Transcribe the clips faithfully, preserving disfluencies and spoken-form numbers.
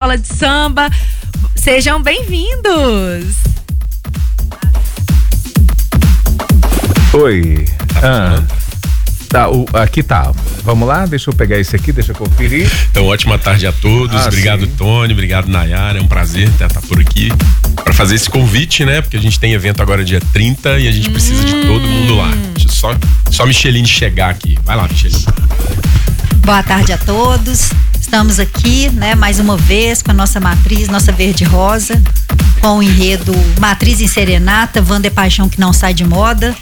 Escola de Samba. Sejam bem-vindos! Oi. Ah. Tá, o, aqui tá. Vamos lá, deixa eu pegar esse aqui, deixa eu conferir. Então, ótima tarde a todos. Ah, obrigado, sim. Tony. Obrigado, Nayara. É um prazer estar por aqui para fazer esse convite, né? Porque a gente tem evento agora dia trinta e a gente hum. precisa de todo mundo lá. Só, só Micheline chegar aqui. Vai lá, Micheline. Boa tarde a todos. Estamos aqui, né, mais uma vez com a nossa matriz, nossa verde rosa, com o enredo Matriz em Serenata, Wanda é Paixão que não sai de moda.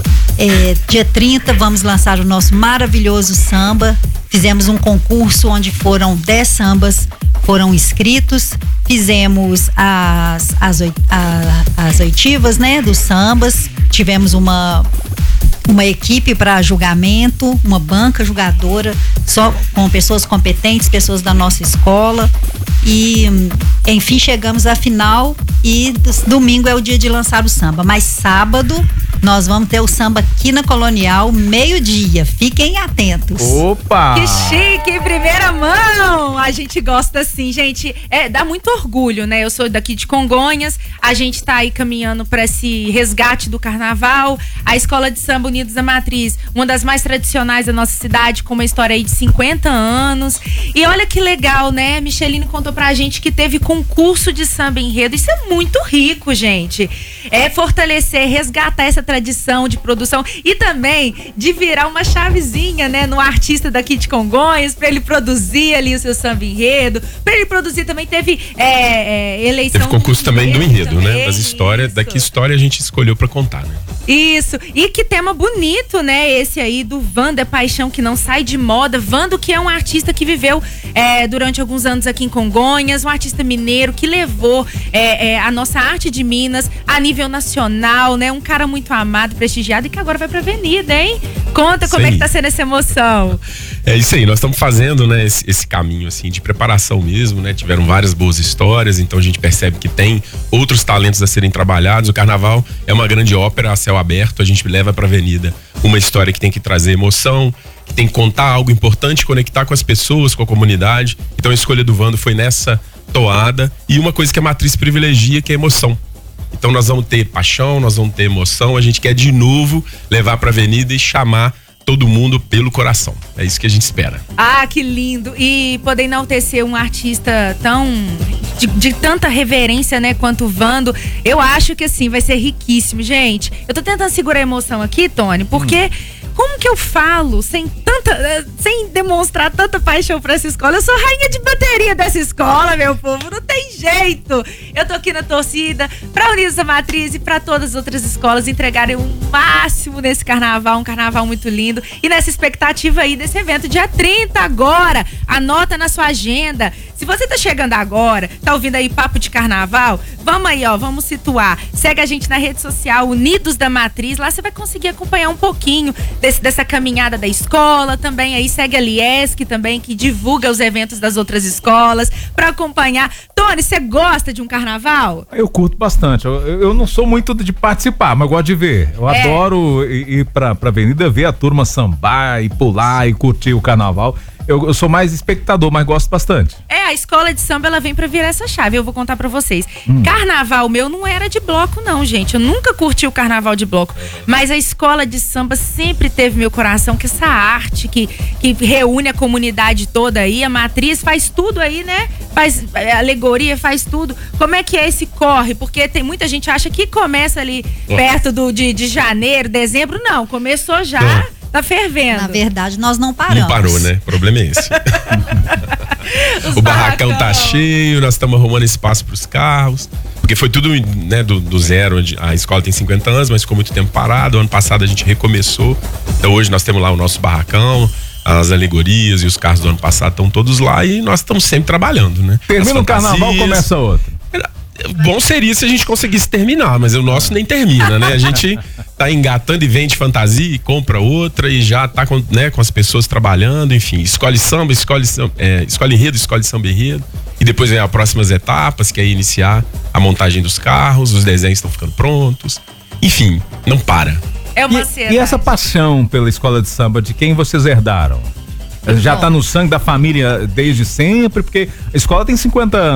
É, dia trinta vamos lançar o nosso maravilhoso samba. Fizemos um concurso onde foram dez sambas foram inscritos. Fizemos as, as, a, as oitivas, né, dos sambas. Tivemos uma uma equipe para julgamento, uma banca julgadora, só com pessoas competentes, pessoas da nossa escola. E, enfim, chegamos à final e domingo é o dia de lançar o samba. Mas sábado nós vamos ter o samba aqui na Colonial, meio-dia. Fiquem atentos. Opa! Que chique, em primeira mão! A gente gosta assim, gente. É, dá muito orgulho, né? Eu sou daqui de Congonhas, a gente tá aí caminhando para esse resgate do carnaval. A Escola de Samba Unidos da Matriz, uma das mais tradicionais da nossa cidade, com uma história aí de cinquenta anos. E olha que legal, né? Micheline contou pra gente que teve concurso de samba enredo. Isso é muito rico, gente. É fortalecer, resgatar essa tradição de produção e também de virar uma chavezinha, né, no artista daqui de Congonhas, pra ele produzir ali o seu samba enredo, pra ele produzir também, teve é, é, eleição. Teve concurso também do enredo, também, né, das histórias, da que história a gente escolheu pra contar, né. Isso, e que tema bonito, né, esse aí do Wanda é Paixão que não sai de moda. Wanda, que é um artista que viveu é, durante alguns anos aqui em Congonhas, um artista mineiro que levou é, é, a nossa arte de Minas a nível nacional, né, um cara muito amado, prestigiado e que agora vai pra avenida, hein? Conta como é que tá sendo essa emoção. É isso aí, nós estamos fazendo, né, esse, esse caminho assim de preparação mesmo, né? Tiveram várias boas histórias, então a gente percebe que tem outros talentos a serem trabalhados. O carnaval é uma grande ópera a céu aberto, a gente leva pra avenida uma história que tem que trazer emoção, que tem que contar algo importante, conectar com as pessoas, com a comunidade. Então a escolha do Vando foi nessa toada e uma coisa que a matriz privilegia, que é a emoção. Então nós vamos ter paixão, nós vamos ter emoção, a gente quer de novo levar pra avenida e chamar todo mundo pelo coração. É isso que a gente espera. Ah, que lindo! E poder enaltecer um artista tão de, de tanta reverência, né, quanto o Vando, eu acho que assim vai ser riquíssimo, gente. Eu tô tentando segurar a emoção aqui, Tony, porque hum. como que eu falo sem tanta, sem demonstrar tanta paixão pra essa escola? Eu sou rainha de bateria dessa escola, meu povo, não tem jeito. Eu tô aqui na torcida pra Unidos da Matriz e pra todas as outras escolas entregarem o máximo nesse carnaval, um carnaval muito lindo. E nessa expectativa aí desse evento, dia trinta agora, anota na sua agenda. Se você tá chegando agora, tá ouvindo aí papo de carnaval, vamos aí, ó, vamos situar. Segue a gente na rede social Unidos da Matriz, lá você vai conseguir acompanhar um pouquinho desse, dessa caminhada da escola. Também aí segue a Liesc também, que divulga os eventos das outras escolas, pra acompanhar. Tony, você gosta de um carnaval? Eu curto bastante, eu, eu não sou muito de participar, mas gosto de ver. Eu é. adoro ir, ir pra, pra avenida, ver a turma sambar e pular e curtir o carnaval. Eu, eu sou mais espectador, mas gosto bastante. É, a escola de samba, ela vem pra virar essa chave, eu vou contar pra vocês. Hum. Carnaval meu não era de bloco não, gente, eu nunca curti o carnaval de bloco, mas a escola de samba sempre teve meu coração, que essa arte que, que reúne a comunidade toda aí, a matriz faz tudo aí, né? Faz alegoria, faz tudo. Como é que é esse corre? Porque tem muita gente que acha que começa ali perto do, de, de janeiro, dezembro, não, começou já... É. Tá fervendo. Na verdade, nós não paramos. Não parou, né? O problema é esse. O barracão tá cheio, nós estamos arrumando espaço pros carros. Porque foi tudo, né, do, do zero. A escola tem cinquenta anos, mas ficou muito tempo parado. Ano passado a gente recomeçou. Então hoje nós temos lá o nosso barracão. As alegorias e os carros do ano passado estão todos lá e nós estamos sempre trabalhando, né? Termina o carnaval, começa outro. Bom seria se a gente conseguisse terminar, mas o nosso nem termina, né? A gente tá engatando e vende fantasia e compra outra e já tá com, né, com as pessoas trabalhando, enfim, escolhe samba, escolhe, é, escolhe enredo, escolhe samba enredo e depois vem as próximas etapas, que é iniciar a montagem dos carros, os desenhos estão ficando prontos, enfim, não para. É uma e, e essa paixão pela escola de samba, de quem vocês herdaram? Já tá no sangue da família desde sempre, porque a escola tem cinquenta anos.